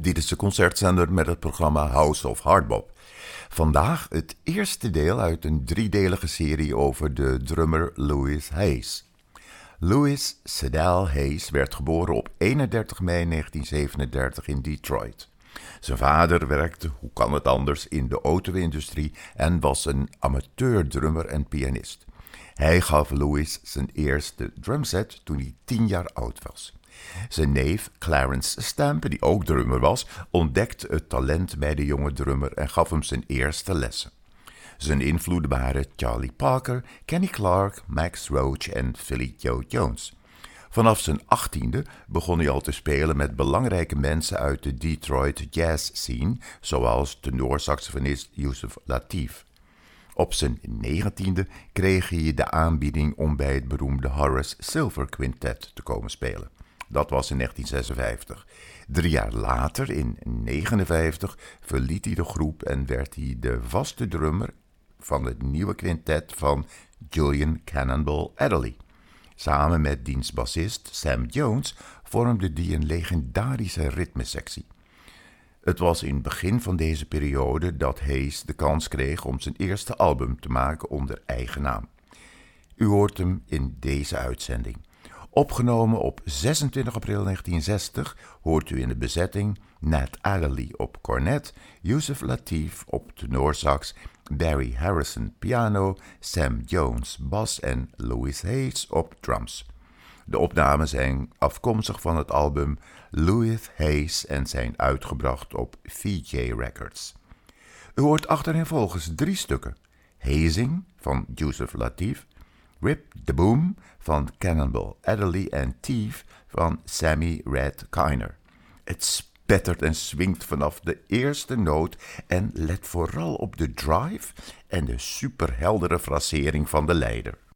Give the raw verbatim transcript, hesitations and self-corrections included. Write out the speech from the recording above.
Dit is de concertzender met het programma House of Hardbop. Vandaag het eerste deel uit een driedelige serie over de drummer Louis Hayes. Louis Cedell Hayes werd geboren op eenendertig mei negentien zevenendertig in Detroit. Zijn vader werkte, hoe kan het anders, in de auto-industrie en was een amateur-drummer en pianist. Hij gaf Louis zijn eerste drumset toen hij tien jaar oud was. Zijn neef Clarence Stamp, die ook drummer was, ontdekte het talent bij de jonge drummer en gaf hem zijn eerste lessen. Zijn invloeden waren Charlie Parker, Kenny Clarke, Max Roach en Philly Joe Jones. Vanaf zijn achttiende begon hij al te spelen met belangrijke mensen uit de Detroit jazz scene, zoals tenorsaxofonist Yusef Lateef. Op zijn negentiende kreeg hij de aanbieding om bij het beroemde Horace Silver Quintet te komen spelen. Dat was in negentien zesenvijftig. Drie jaar later, in negentien negenenvijftig, verliet hij de groep en werd hij de vaste drummer van het nieuwe quintet van Julian Cannonball Adderley. Samen met diens bassist Sam Jones vormde die een legendarische ritmesectie. Het was in het begin van deze periode dat Hayes de kans kreeg om zijn eerste album te maken onder eigen naam. U hoort hem in deze uitzending. Opgenomen op zesentwintig april negentien zestig hoort u in de bezetting Nat Adderley op cornet, Yusef Lateef op tenorsax, Barry Harrison piano, Sam Jones bas en Louis Hayes op drums. De opnamen zijn afkomstig van het album Louis Hayes en zijn uitgebracht op V J Records. U hoort achtereenvolgens drie stukken: Hazing van Yusef Lateef, Rip the Boom van Cannonball Adderley en Thief van Sammy Red Kiner. Het spettert en swingt vanaf de eerste noot en let vooral op de drive en de superheldere frasering van de leider.